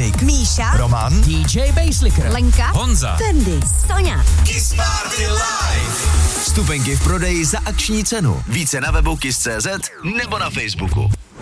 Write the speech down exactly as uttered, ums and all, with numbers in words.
Dominik, Míša, Roman, dý džej Basslicker, Lenka, Honza, Fendi, Soňa. Kiss Party Live. Vstupenky v prodeji za akční cenu. Více na webu kiss tečka cé zet nebo na Facebooku.